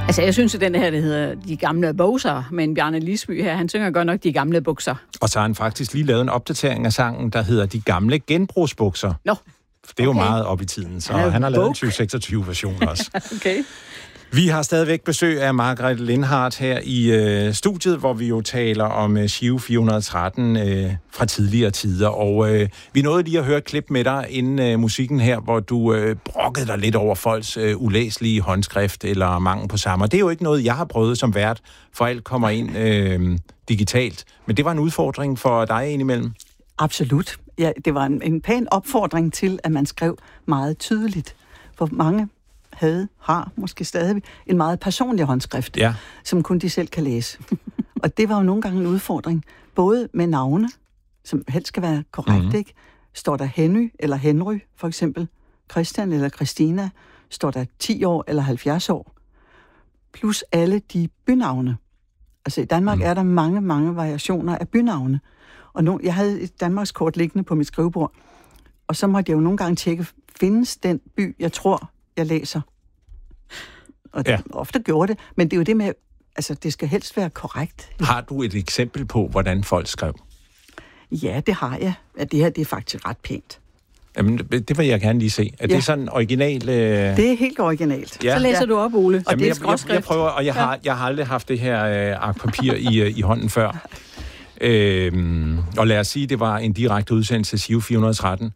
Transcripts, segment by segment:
Altså, jeg synes, at den her, der hedder De Gamle Bukser, men Bjarne Lisby her, han synger godt nok De Gamle Bukser. Og så har han faktisk lige lavet en opdatering af sangen, der hedder De Gamle Genbrugsbukser. Nå. Det er jo meget op i tiden, så han har lavet en 2026-version også. Okay. Vi har stadigvæk besøg af Margrethe Lindhardt her i studiet, hvor vi jo taler om Giro 413 fra tidligere tider. Og vi nåede lige at høre et klip med dig inden musikken her, hvor du brokkede dig lidt over folks ulæselige håndskrift eller mangel på samme. Det er jo ikke noget, jeg har prøvet som vært, for alt kommer ind digitalt. Men det var en udfordring for dig indimellem. Absolut. Ja, det var en pæn opfordring til, at man skrev meget tydeligt. For mange har måske stadig en meget personlig håndskrift, ja, som kun de selv kan læse. Og det var jo nogle gange en udfordring, både med navne, som helst skal være korrekt, ikke? Står der Henry eller Henry, for eksempel, Christian eller Christina, står der 10 år eller 70 år, plus alle de bynavne. Altså i Danmark er der mange, mange variationer af bynavne. Og jeg havde et Danmarkskort liggende på mit skrivebord, og så måtte jeg jo nogle gange tjekke, findes den by, jeg tror, jeg læser? Og ofte gjorde det, men det er jo det med, altså det skal helst være korrekt. Har du et eksempel på, hvordan folk skrev? Ja, det har jeg. Ja, det her, det er faktisk ret pænt. Jamen, det vil jeg gerne lige se. Er det sådan original? Det er helt originalt. Ja. Så læser du op, Ole. Og det er skråskrift. Jeg prøver, og jeg har aldrig haft det her ark papir i hånden før. Og lad os sige, det var en direkte udsendelse af Giro 413.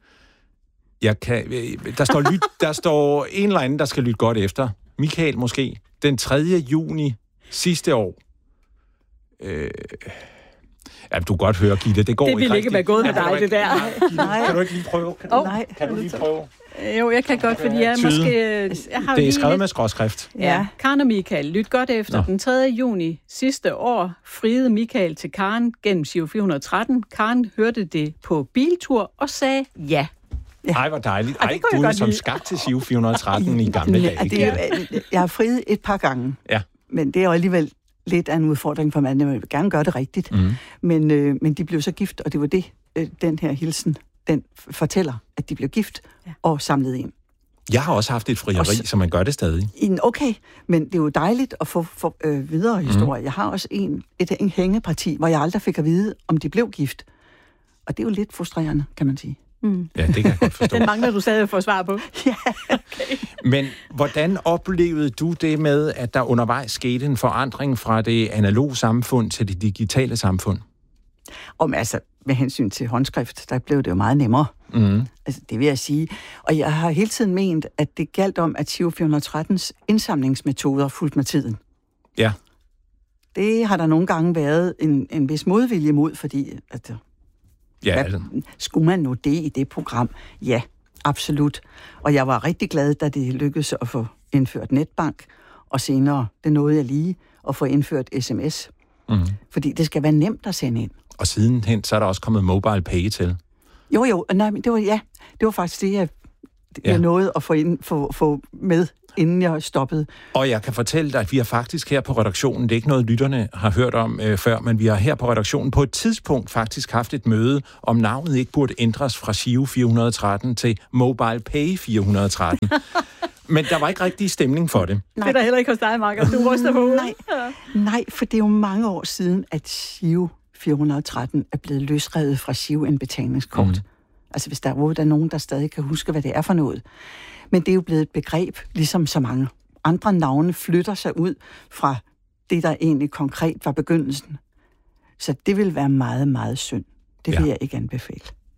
Der står en eller anden, der skal lytte godt efter. Michael måske. Den 3. juni sidste år. Ja, du kan godt høre, Gitte. Det går ikke. Det ville ikke være gået med dig, det der. Nej. Kan du ikke lige prøve? Kan du lige prøve? Jo, jeg kan godt, fordi jeg har det er skrevet med skråskrift. Ja. Karen og Michael, lyt godt efter. Den 3. juni sidste år friede Michael til Karen gennem Giro 413. Karen hørte det på biltur og sagde ja. Ej, hvor dejligt. Ej, du er som skabt til Giro 413 i gamle dage. Jeg har friet et par gange, men det er jo alligevel lidt af en udfordring for manden. Jeg vil gerne gøre det rigtigt. Men de blev så gift, og det var det, den her hilsen, den fortæller, at de blev gift og samlet ind. Jeg har også haft et frieri, så man gør det stadig. Okay, men det er jo dejligt at få videre historie. Jeg har også en hængeparti, hvor jeg aldrig fik at vide, om de blev gift. Og det er jo lidt frustrerende, kan man sige. Ja, det kan jeg godt forstå. Den mangler du stadig at få svar på. Ja. Okay. Men hvordan oplevede du det med, at der undervejs skete en forandring fra det analoge samfund til det digitale samfund? Altså, med hensyn til håndskrift, der blev det jo meget nemmere. Altså, det vil jeg sige. Og jeg har hele tiden ment, at det galt om, at Giro 413's indsamlingsmetoder fulgte med tiden. Ja. Det har der nogle gange været en vis modvilje mod, fordi skulle man nå det i det program? Ja, absolut. Og jeg var rigtig glad, da det lykkedes at få indført netbank, og senere, det nåede jeg lige, at få indført sms. Fordi det skal være nemt at sende ind. Og sidenhen, så er der også kommet mobile pay til. Jo, nej, men det var faktisk det, jeg nåede at få med, inden jeg stoppede. Og jeg kan fortælle dig, at vi har faktisk her på redaktionen, det er ikke noget, lytterne har hørt om før, men vi har her på redaktionen på et tidspunkt faktisk haft et møde, om navnet ikke burde ændres fra Giro 413 til Mobile Pay 413. Men der var ikke rigtig stemning for det. Nej. Det er der heller ikke hos dig, Margrethe. Du ryster på hovedet. Nej, for det er jo mange år siden, at Giro 413 er blevet løsrevet fra Giro-indbetalingskort. Altså hvis der er nogen, der stadig kan huske, hvad det er for noget. Men det er jo blevet et begreb, ligesom så mange andre navne flytter sig ud fra det, der egentlig konkret var begyndelsen. Så det vil være meget, meget synd. Det vil jeg ikke anbefale.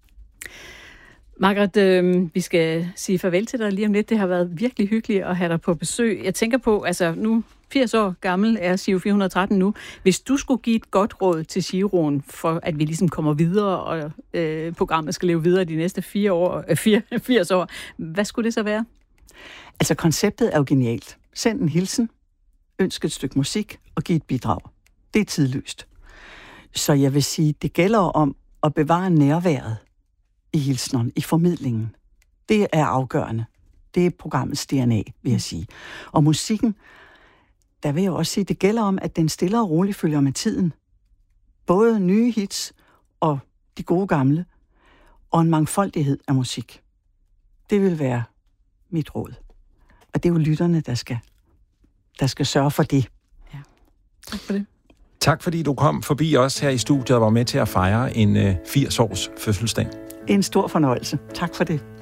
Margrethe, vi skal sige farvel til dig lige om lidt. Det har været virkelig hyggeligt at have dig på besøg. Jeg tænker på, altså nu 80 år gammel er Giro 413 nu. Hvis du skulle give et godt råd til Giroen, for at vi ligesom kommer videre, og programmet skal leve videre de næste 80 år, hvad skulle det så være? Altså konceptet er jo genialt. Send en hilsen, ønsk et stykke musik og giv et bidrag. Det er tidløst. Så jeg vil sige, det gælder om at bevare nærværet i hilsneren, i formidlingen. Det er afgørende. Det er programmets DNA, vil jeg sige. Og musikken, der vil jeg også sige, det gælder om, at den stille og roligt følger med tiden. Både nye hits og de gode gamle, og en mangfoldighed af musik. Det vil være mit råd. Og det er jo lytterne, der skal der skal sørge for det. Ja. Tak for det. Tak fordi du kom forbi os her i studiet og var med til at fejre en 80-års fødselsdag. En stor fornøjelse. Tak for det.